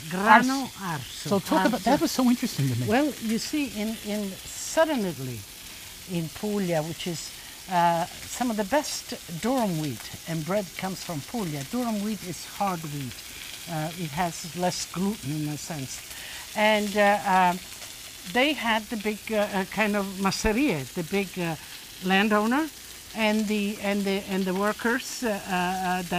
Grano arso. So talk about that. Was so interesting to me. Well, you see, in southern Italy, in Puglia, which is some of the best durum wheat, and bread comes from Puglia. Durum wheat is hard wheat. It has less gluten in a sense. And they had the big kind of masserie, the big landowner, and the workers that